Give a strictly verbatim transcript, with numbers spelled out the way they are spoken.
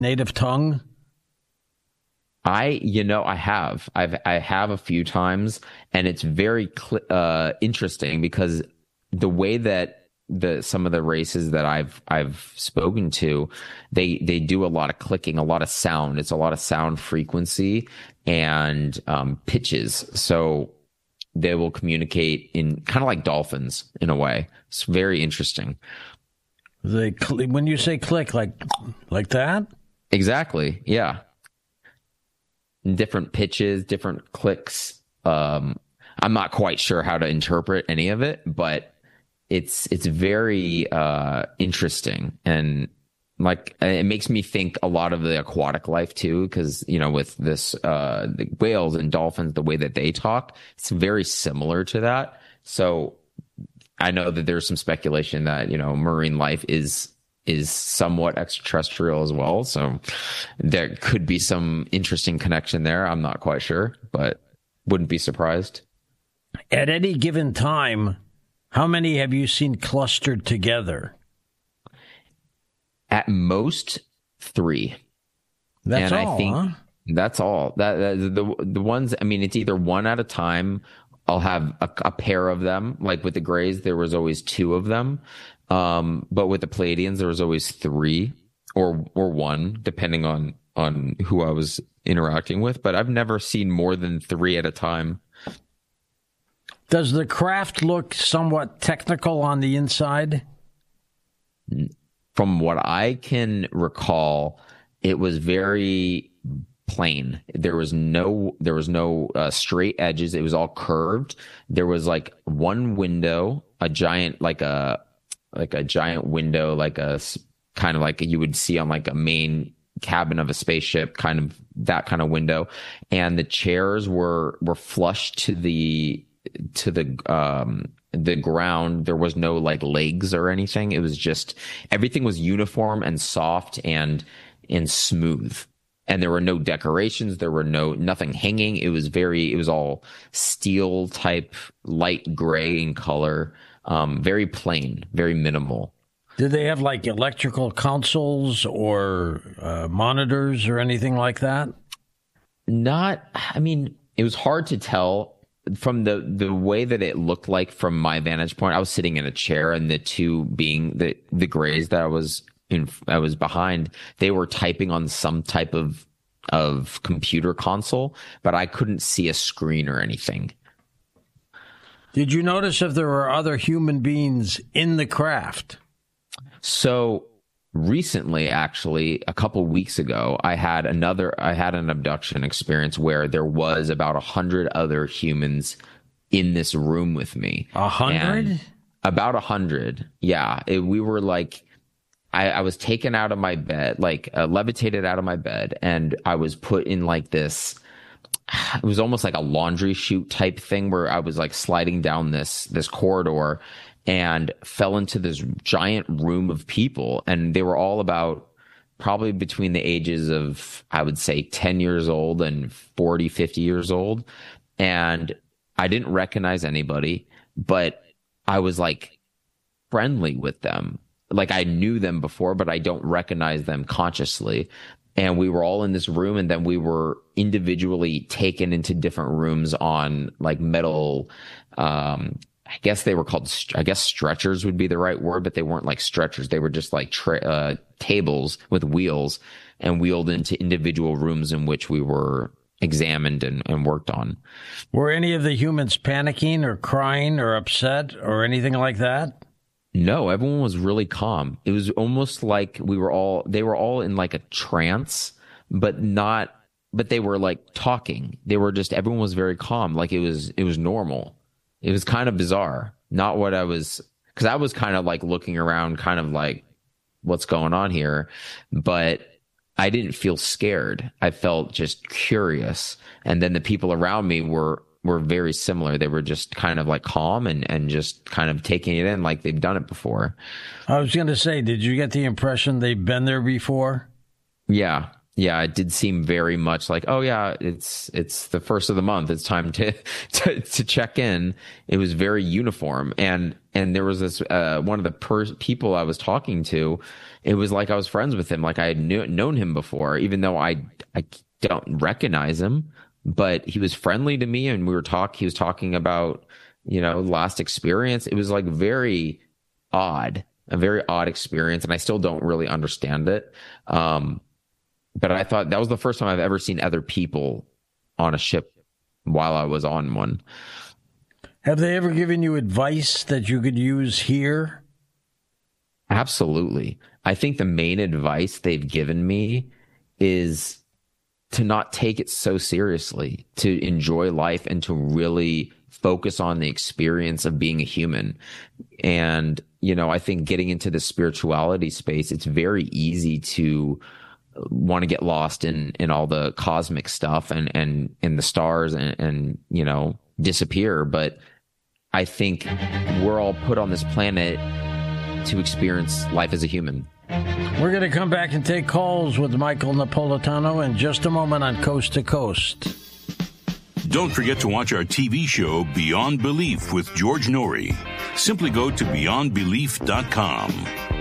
native tongue? I, you know, I have. I've I have a few times, and it's very cl- uh, interesting because the way that the some of the races that I've I've spoken to, they they do a lot of clicking, a lot of sound. It's a lot of sound frequency and um, pitches. So they will communicate in kind of like dolphins in a way. It's very interesting. They cl- when you say click, like like that? Exactly. Yeah. Different pitches, different clicks. Um, I'm not quite sure how to interpret any of it, but it's it's very uh, interesting, and like it makes me think a lot of the aquatic life too, because you know with this uh, the whales and dolphins, the way that they talk, it's very similar to that. So I know that there's some speculation that you know marine life is is somewhat extraterrestrial as well. So there could be some interesting connection there. I'm not quite sure, but wouldn't be surprised. At any given time, how many have you seen clustered together? At most three. That's and all, I think huh? that's all. That, that the the ones. I mean, it's either one at a time. I'll have a, a pair of them. Like with the Greys, there was always two of them. Um, but with the Palladians, there was always three or or one, depending on on who I was interacting with. But I've never seen more than three at a time. Does the craft look somewhat technical on the inside? From what I can recall, it was very plain. There was no there was no uh, straight edges. It was all curved. There was like one window, a giant like a like a giant window, like a kind of like you would see on like a main cabin of a spaceship, kind of that kind of window. And the chairs were were flush to the to the um the ground. There was no like legs or anything. It was just everything was uniform and soft and and smooth. And there were no decorations. There were no nothing hanging. It was very. It was all steel type, light gray in color. Um, very plain, very minimal. Did they have like electrical consoles or uh, monitors or anything like that? Not. I mean, it was hard to tell from the the way that it looked like from my vantage point. I was sitting in a chair, and the two being the the Greys that I was in, I was behind, they were typing on some type of of computer console, but I couldn't see a screen or anything. Did you notice if there were other human beings in the craft? So recently, actually, a couple weeks ago, I had another, I had an abduction experience where there was about a hundred other humans in this room with me. A hundred? About a hundred. Yeah. It, we were like, I, I was taken out of my bed, like uh, levitated out of my bed, and I was put in like this. It was almost like a laundry chute type thing where I was like sliding down this this corridor and fell into this giant room of people, and they were all about probably between the ages of, I would say, ten years old and forty, fifty years old. And I didn't recognize anybody, but I was like friendly with them. Like I knew them before, but I don't recognize them consciously. And we were all in this room, and then we were individually taken into different rooms on like metal, um, I guess they were called, I guess stretchers would be the right word, but they weren't like stretchers. They were just like tra- uh, tables with wheels, and wheeled into individual rooms in which we were examined and, and worked on. Were any of the humans panicking or crying or upset or anything like that? No, everyone was really calm. It was almost like we were all, they were all in like a trance, but not, but they were like talking. They were just, everyone was very calm. Like it was, it was normal. It was kind of bizarre. Not what I was, because I was kind of like looking around, kind of like, what's going on here? But I didn't feel scared. I felt just curious. And then the people around me were, were very similar. They were just kind of like calm and, and just kind of taking it in like they've done it before. I was going to say, did you get the impression they've been there before? Yeah. yeah, it did seem very much like, oh yeah, it's it's the first of the month. It's time to to, to check in. It was very uniform, and and there was this uh, one of the per- people I was talking to. It was like I was friends with him, like I had knew, known him before, even though I I don't recognize him. But he was friendly to me, and we were talk. He was talking about, you know, last experience. It was like very odd, a very odd experience, and I still don't really understand it. Um, But I thought that was the first time I've ever seen other people on a ship while I was on one. Have they ever given you advice that you could use here? Absolutely. I think the main advice they've given me is to not take it so seriously, to enjoy life and to really focus on the experience of being a human. And, you know, I think getting into the spirituality space, it's very easy to want to get lost in, in all the cosmic stuff and, and in the stars and, and, you know, disappear. But I think we're all put on this planet to experience life as a human. We're going to come back and take calls with Michael Napolitano in just a moment on Coast to Coast. Don't forget to watch our T V show Beyond Belief with George Noory. Simply go to beyond belief dot com.